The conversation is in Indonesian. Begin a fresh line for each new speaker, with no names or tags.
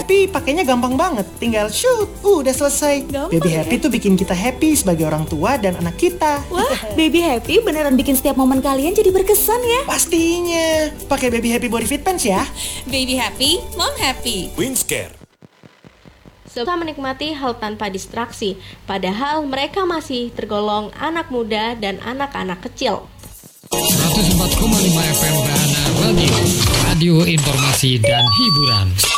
Happy pakainya gampang banget. Tinggal shoot, udah selesai.
Gampang
Baby
ya?
Happy tuh bikin kita happy sebagai orang tua dan anak kita.
Wah, Baby Happy beneran bikin setiap momen kalian jadi berkesan ya.
Pastinya. Pakai Baby Happy Body Fit Pants ya.
Baby happy, mom happy.
Windscare.
Serta menikmati hal tanpa distraksi, padahal mereka masih tergolong anak muda dan anak-anak kecil.
104,5 FM Bahana Radio, radio informasi dan hiburan.